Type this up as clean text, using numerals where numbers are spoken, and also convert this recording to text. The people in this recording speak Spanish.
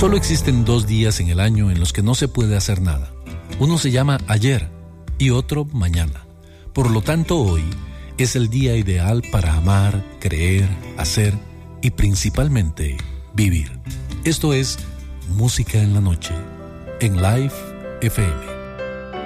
Solo existen 2 días en el año en los que no se puede hacer nada. Uno se llama ayer y otro mañana. Por lo tanto, hoy es el día ideal para amar, creer, hacer y principalmente vivir. Esto es Música en la Noche, en Live FM.